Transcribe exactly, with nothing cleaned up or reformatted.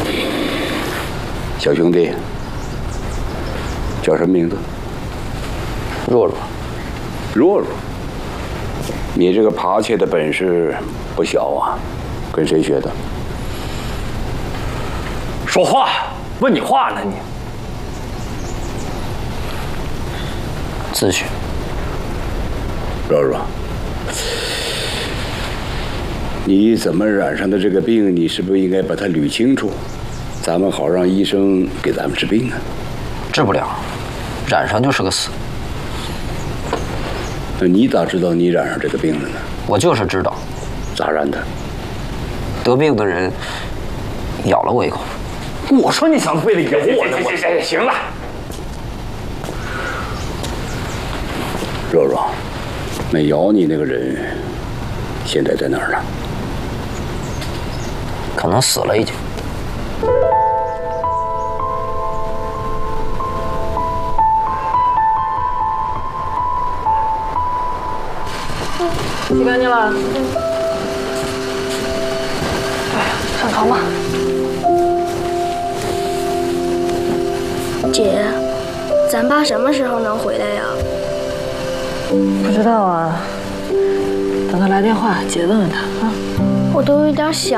小兄弟，叫什么名字？ 若若。 若若，你这个扒窃的本事不小啊，跟谁学的？ 说话，问你话呢你。自学。 若若，你怎么染上的这个病？你是不是应该把它捋清楚，咱们好让医生给咱们治病啊？ 治不了，染上就是个死。 那你咋知道你染上这个病了呢？ 我就是知道。 咋染的？ 得病的人咬了我一口。我说你想为了咬我呢？ 行行行，行了。若若，那咬你那个人现在在哪儿呢？ 可能死了已经。 洗干净了。哎呀，上床吧。 姐，咱爸什么时候能回来呀？ 不知道啊，等他来电话，姐问问他啊。 我都有点想